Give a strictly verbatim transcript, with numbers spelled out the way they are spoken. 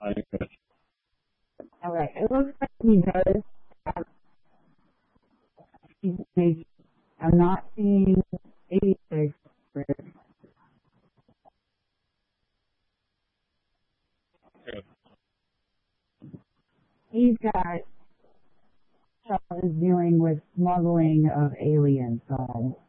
Alright, it looks like he does have, he's, he's, I'm not seeing eighty-six. He's got trouble dealing with smuggling of aliens, so